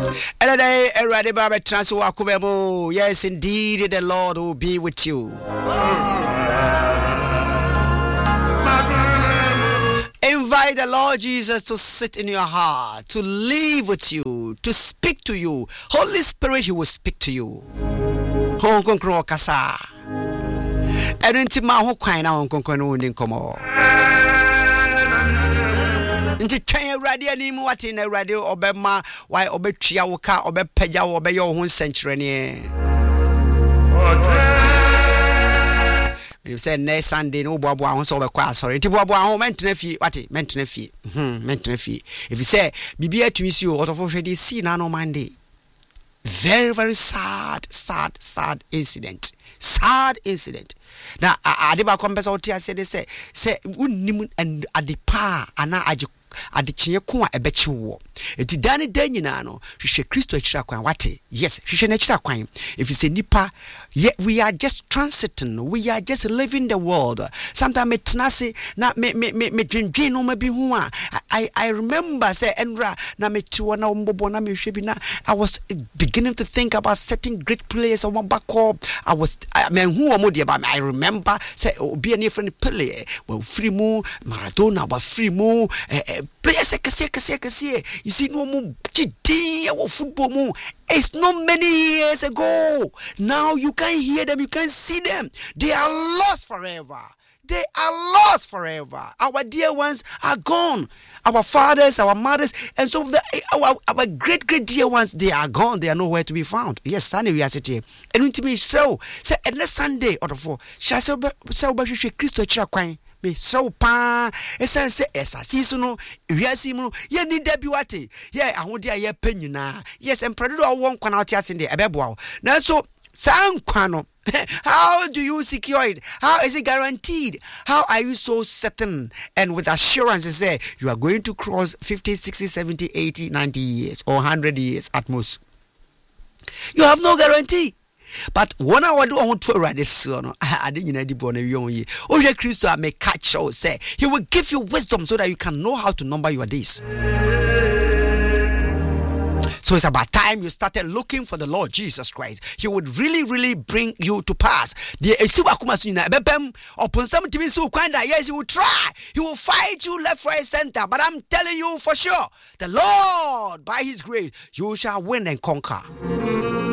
Yes, indeed, the Lord will be with you. Invite the Lord Jesus to sit in your heart, to live with you, to speak to you. Holy Spirit, He will speak to you. Kasa. Nti twen radio ni mu wati na radio obema why obetua wo ka obepaja wo obeye wo nsɛnkyerɛ ne you say next Sunday no boaboa ho so obekwa sorry nti boaboa ho mentena fie wati mentena fie if you say bibia atumi si o otofo hwede si na no Monday very very sad incident na adeba kompesa oti ase de say unnim and adepa ana age adekye ko a ebechi wo enti dane dan nyina no hwehwe Kristo akira kwan wate yes hwehwe na akira kwan if you say nipa we are just transiting, we are just living the world. Sometimes metnase na me dwendwen no ma bi hu a I remember say enra na metiwo na ombobo na mehwe bi na I was beginning to think about certain great players of Mabako. I was hu omo de ba I remember say obi any friend Pele we free mu Maradona wa free mu players kase you see no mu gidi e football mu. It's not many years ago. Now you can't hear them, you can't see them. They are lost forever. They are lost forever. Our dear ones are gone. Our fathers, our mothers, and so our great dear ones, they are gone. They are nowhere to be found. Yes, Sunday we are sitting. And when to me so say next Sunday or the four shall say Christo Chakwan. Me so pa esan se esasi no wiase mu ye ni da bi wate ye ahode aye panyina yes empredo won kwana wate ase de ebeboa na so san kwano how do you secure it? How is it guaranteed? How are you so certain and with assurance to say you are going to cross 50, 60, 70, 80, 90 years or 100 years at most? You have no guarantee. But when I do want to read this, I didn't know the born a young year. Oh, yeah, Christo, I may catch or say He will give you wisdom so that you can know how to number your days. So it's about time you started looking for the Lord Jesus Christ. He would really bring you to pass. Yes, He will try. He will fight you left, right, center. But I'm telling you for sure, the Lord, by His grace, you shall win and conquer.